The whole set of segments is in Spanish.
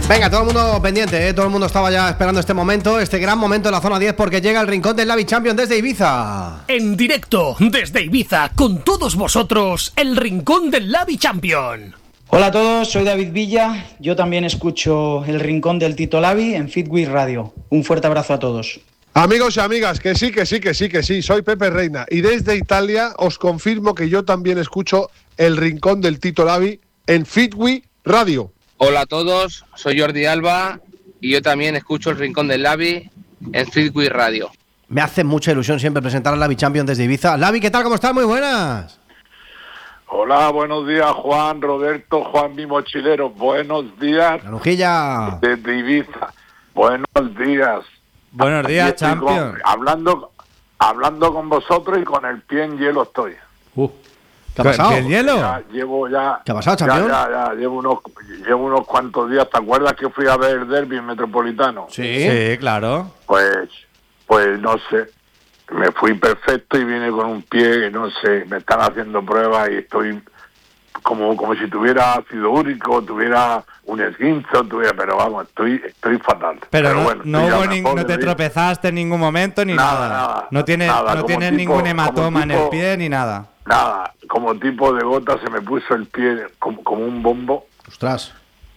Venga, todo el mundo pendiente, todo el mundo estaba ya esperando este momento, este gran momento en la zona 10, porque llega el rincón del Lavi Champions desde Ibiza. En directo desde Ibiza, con todos vosotros, el rincón del Lavi Champions. Hola a todos, soy David Villa, yo también escucho el rincón del Tito Lavi en Fitwith Radio. Un fuerte abrazo a todos. Amigos y amigas, que sí, soy Pepe Reina y desde Italia os confirmo que yo también escucho el rincón del Tito Lavi en Fitwith Radio. Hola a todos, soy Jordi Alba y yo también escucho el rincón del Lavi en Fitwith Radio. Me hace mucha ilusión siempre presentar al Lavi Champions desde Ibiza. Lavi, ¿qué tal? ¿Cómo estás? Muy buenas. Hola, buenos días, Juan, Roberto, Juan, mi mochilero. Buenos días. Lanujilla. Desde Ibiza. Buenos días. Buenos días, Champions. Hablando con vosotros y con el pie en hielo estoy. ¿Qué ha pasado? ¿El hielo? ¿Qué ha pasado, Champions? Ya, llevo unos cuantos días. ¿Te acuerdas que fui a ver el derbi metropolitano? Sí, claro. Pues no sé. Me fui perfecto y vine con un pie, no sé, me están haciendo pruebas y estoy como si tuviera ácido úrico, tuviera un esguince, pero vamos, estoy fatal. Pero bueno, no te tropezaste en ningún momento ni nada. No tienes ningún hematoma en el pie ni nada. Nada, como tipo de gota se me puso el pie como un bombo. Ostras.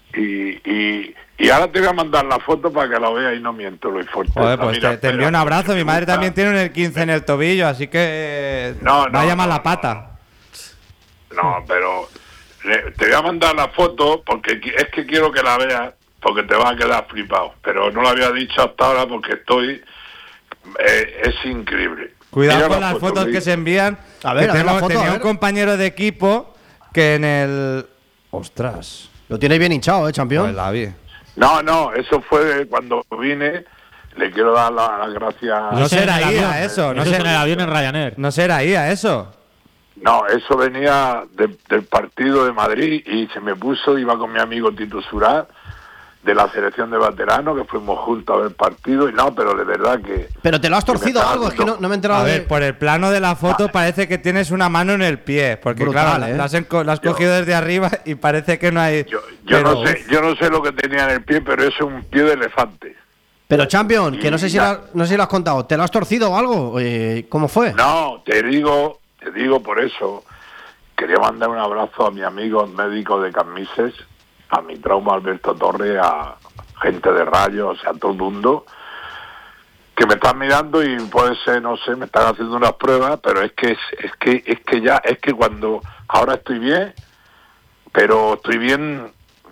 Y ahora te voy a mandar la foto para que la veas y no miento, Luis Forte. Joder, pues te envío un abrazo. Mi madre también tiene un el 15 en el tobillo, así que vaya mala pata. No, pero te voy a mandar la foto porque es que quiero que la veas, porque te vas a quedar flipado. Pero no lo había dicho hasta ahora porque es increíble. Cuidado con las fotos que se envían. A ver, tenía un compañero de equipo que en el... Ostras. Lo tienes bien hinchado, Champions. Pues la vi. No, eso fue cuando vine. Le quiero dar las gracias. No será IA eso. No será en el avión en Ryanair. No será IA eso. No, eso venía del partido de Madrid y se me puso, iba con mi amigo Tito Surá, de la selección de veteranos, que fuimos juntos a ver partido y no, pero de verdad que... ¿Pero te lo has torcido algo? Es que no me he enterado. A ver, por el plano de la foto parece que tienes una mano en el pie, porque brutal, claro, la has cogido desde arriba y parece que no hay... Yo no sé lo que tenía en el pie, pero es un pie de elefante. Pero Champions, que no sé si lo has contado, ¿te lo has torcido o algo? ¿Cómo fue? No, te digo por eso. Quería mandar un abrazo a mi amigo médico de Camises, a mi trauma Alberto Torre, a gente de Rayos, a todo el mundo que me están mirando y puede ser, no sé, me están haciendo unas pruebas, pero es que cuando ahora estoy bien, pero estoy bien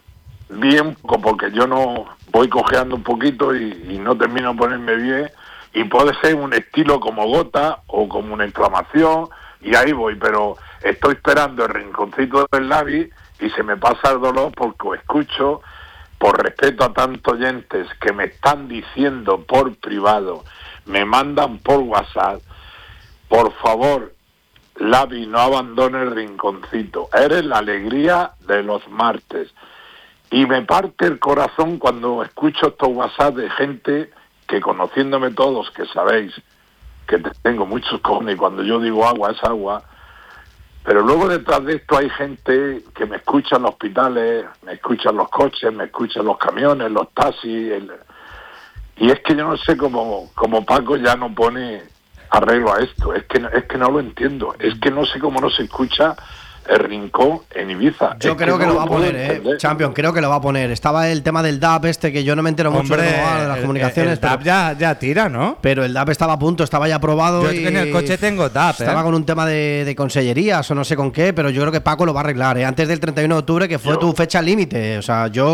porque yo no voy cojeando un poquito y no termino de ponerme bien y puede ser un estilo como gota o como una inflamación y ahí voy, pero estoy esperando el rinconcito del Lavi y se me pasa el dolor porque escucho, por respeto a tantos oyentes que me están diciendo por privado, me mandan por WhatsApp, por favor, Lavi, no abandone el rinconcito, eres la alegría de los martes. Y me parte el corazón cuando escucho estos WhatsApp de gente que, conociéndome todos, que sabéis que tengo muchos cojones y cuando yo digo agua es agua, pero luego detrás de esto hay gente que me escucha en los hospitales, me escucha en los coches, me escucha en los camiones, los taxis, y es que yo no sé cómo Paco ya no pone arreglo a esto, es que no lo entiendo, es que no sé cómo no se escucha el rincón en Ibiza. Yo creo que lo va a poner, Champions, creo que lo va a poner. Estaba el tema del DAP que yo no me entero mucho de las comunicaciones. El DAP ya tira, ¿no? Pero el DAP estaba a punto, estaba ya aprobado. Yo en el coche tengo DAP. Estaba con un tema de consellerías o no sé con qué, pero yo creo que Paco lo va a arreglar, antes del 31 de octubre, que fue tu fecha límite. O sea, yo